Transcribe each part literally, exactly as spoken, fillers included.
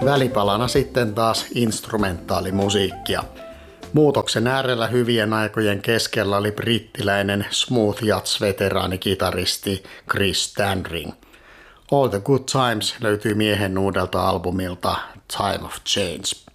Välipalana sitten taas instrumentaalimusiikkia. Muutoksen äärellä hyvien aikojen keskellä oli brittiläinen smooth jazz-veteraanikitaristi Chris Standring. All the Good Times löytyy miehen uudelta albumilta Time of Change.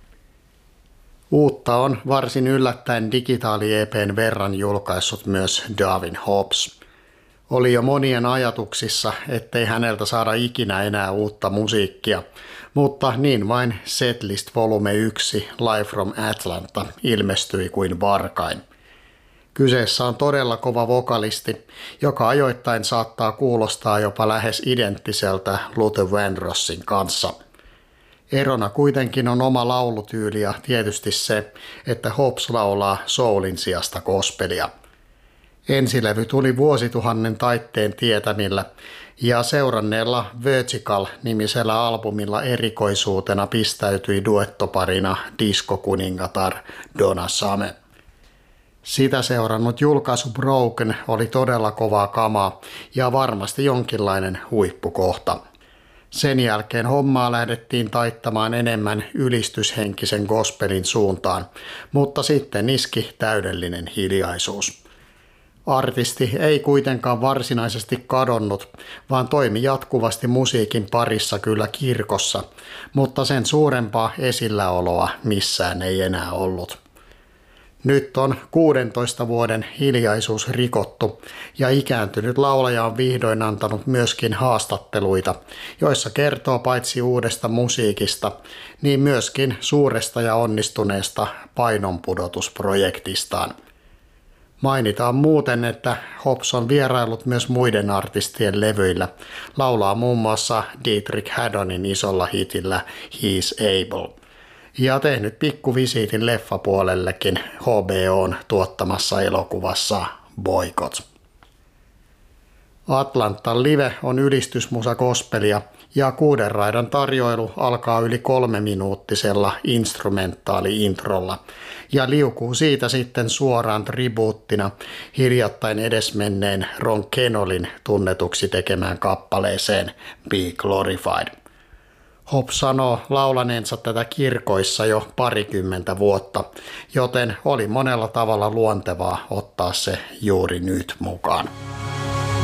Uutta on varsin yllättäen digitaali-E P:n verran julkaissut myös Darwin Hobbs. Oli jo monien ajatuksissa, ettei häneltä saada ikinä enää uutta musiikkia, mutta niin vain Setlist Volume yksi Live from Atlanta ilmestyi kuin varkain. Kyseessä on todella kova vokalisti, joka ajoittain saattaa kuulostaa jopa lähes identtiseltä Luther Vandrossin kanssa. Erona kuitenkin on oma laulutyyli ja tietysti se, että Hobbs laulaa soulin sijasta gospelia. Ensilevy tuli vuosituhannen taitteen tietämillä ja seuranneella Vertical-nimisellä albumilla erikoisuutena pistäytyi duettoparina diskokuningatar Donna Summer. Sitä seurannut julkaisu Broken oli todella kovaa kamaa ja varmasti jonkinlainen huippukohta. Sen jälkeen hommaa lähdettiin taittamaan enemmän ylistyshenkisen gospelin suuntaan, mutta sitten iski täydellinen hiljaisuus. Artisti ei kuitenkaan varsinaisesti kadonnut, vaan toimi jatkuvasti musiikin parissa kyllä kirkossa, mutta sen suurempaa esilläoloa missään ei enää ollut. Nyt on kuudentoista vuoden hiljaisuus rikottu ja ikääntynyt laulaja on vihdoin antanut myöskin haastatteluita, joissa kertoo paitsi uudesta musiikista, niin myöskin suuresta ja onnistuneesta painonpudotusprojektistaan. Mainitaan muuten, että Hobbs on vieraillut myös muiden artistien levyillä, laulaa muun muassa Dietrich Haddonin isolla hitillä He's Able ja tehnyt pikkuvisiitin leffapuolellekin H B O:n tuottamassa elokuvassa Boycott. Atlantan live on ylistysmusa gospelia ja kuuden raidan tarjoilu alkaa yli kolmeminuuttisella instrumentaali-introlla ja liukuu siitä sitten suoraan tribuuttina hiljattain edesmenneen Ron Kenolin tunnetuksi tekemään kappaleeseen Be Glorified. Hobbs sanoo laulaneensa tätä kirkoissa jo parikymmentä vuotta, joten oli monella tavalla luontevaa ottaa se juuri nyt mukaan.